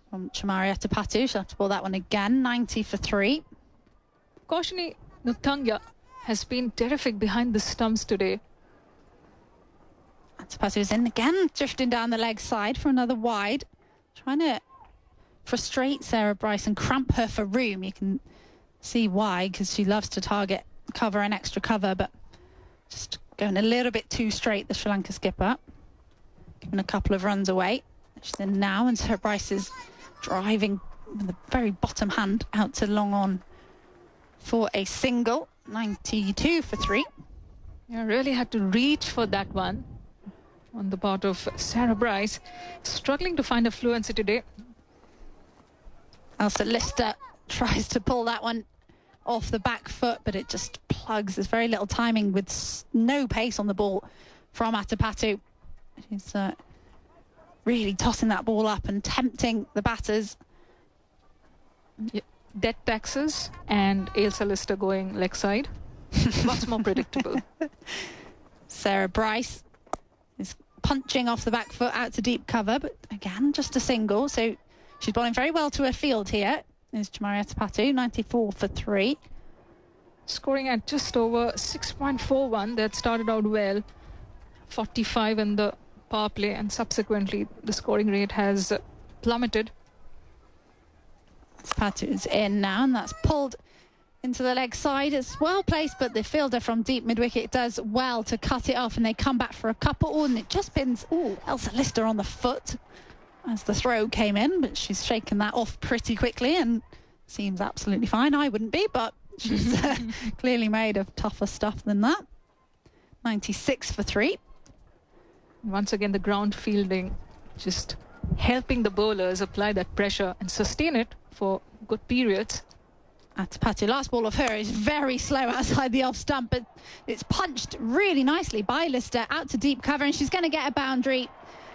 from Chamarietta Patu. She'll have to ball that one again. 90 for 3. Kaushini Nuthanga has been terrific behind the stumps today. Atapatu's in again, drifting down the leg side for another wide. Trying to frustrate Sarah Bryce and cramp her for room. You can see why, because she loves to target cover and extra cover, but just going a little bit too straight, the Sri Lanka skipper. Giving a couple of runs away. She's in now, and Sarah Bryce is driving with the very bottom hand out to long on for a single. 92 for 3. Yeah, really had to reach for that one on the part of Sarah Bryce. Struggling to find a fluency today. Elsa Lister tries to pull that one off the back foot, but it just plugs. There's very little timing with no pace on the ball from Atapatu. She's really tossing that ball up and tempting the batters. Yeah. Debt taxes and Ailsa Lister going leg side. Much more predictable. Sarah Bryce is punching off the back foot out to deep cover, but again, just a single. So she's bowling very well to her field here. There's Chamarietta Patu, 94 for 3. Scoring at just over 6.41. That started out well. 45 in the power play, and subsequently the scoring rate has plummeted. Patu is in now, and that's pulled into the leg side. It's well placed, but the fielder from deep mid-wicket does well to cut it off, and they come back for a couple, and it just pins Ailsa Lister on the foot as the throw came in, but she's shaken that off pretty quickly and seems absolutely fine. I wouldn't be, but she's clearly made of tougher stuff than that. 96 for 3. Once again, the ground fielding just helping the bowlers apply that pressure and sustain it for good periods. Atapatu, last ball of her is very slow outside the off stump, but it's punched really nicely by Lister out to deep cover, and she's going to get a boundary.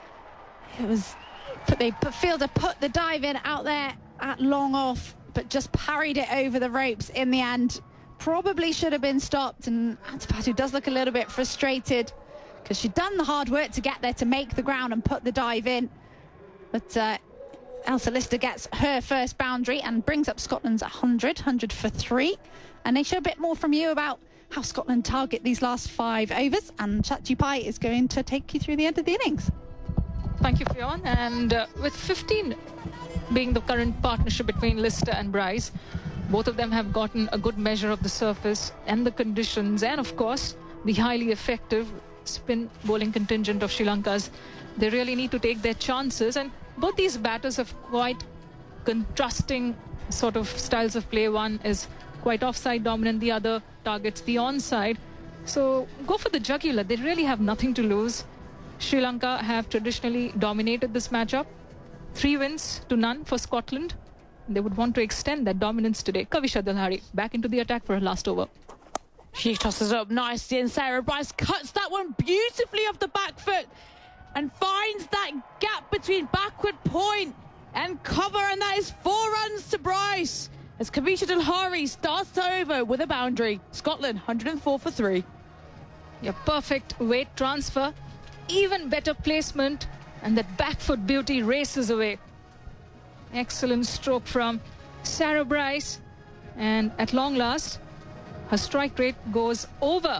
It was the fielder put the dive in out there at long off, but just parried it over the ropes in the end. Probably should have been stopped, and Atapatu does look a little bit frustrated because she'd done the hard work to get there to make the ground and put the dive in. But Ailsa Lister gets her first boundary and brings up Scotland's 100 for 3. And they show a bit more from you about how Scotland target these last 5 overs. And Chatji Pai is going to take you through the end of the innings. Thank you, Fionn. And with 15 being the current partnership between Lister and Bryce, both of them have gotten a good measure of the surface and the conditions, and of course the highly effective spin bowling contingent of Sri Lanka's. They really need to take their chances, and both these batters have quite contrasting sort of styles of play. One is quite offside dominant, the other targets the onside. So go for the jugular. They really have nothing to lose. Sri Lanka have traditionally dominated this matchup. 3 wins to none for Scotland. They would want to extend that dominance today. Kavisha Dalhari back into the attack for her last over. She tosses it up nicely, and Sarah Bryce cuts that one beautifully off the back foot and finds that gap between backward point and cover, and that is 4 runs to Bryce as Kavisha Dalhari starts over with a boundary. Scotland 104 for 3. Yeah, perfect weight transfer, even better placement, and that back foot beauty races away. Excellent stroke from Sarah Bryce, and at long last her strike rate goes over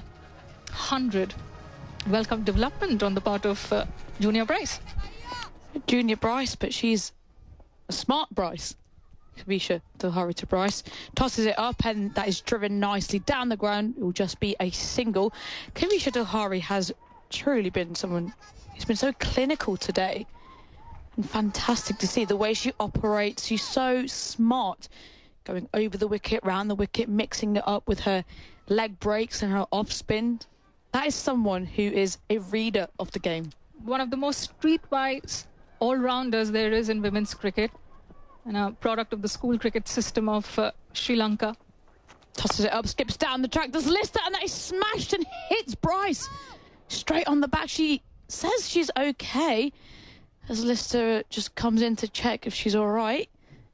100. Welcome development on the part of Junior Bryce. Junior Bryce, but she's a smart Bryce. Kavisha Dalhari to Bryce. Tosses it up, and that is driven nicely down the ground. It will just be a single. Kavisha Dalhari has truly been someone who's been so clinical today. And fantastic to see the way she operates. She's so smart. Going over the wicket, round the wicket, mixing it up with her leg breaks and her off spin. That is someone who is a reader of the game. One of the most streetwise all-rounders there is in women's cricket, and a product of the school cricket system of Sri Lanka. Tosses it up, skips down the track, does Lister, and that is smashed and hits Bryce straight on the back. She says she's okay as Lister just comes in to check if she's all right.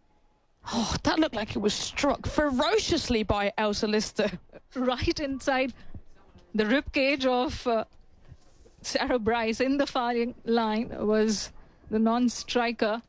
Oh, that looked like it was struck ferociously by Ailsa Lister. Right inside the ribcage of Sarah Bryce in the firing line was the non-striker.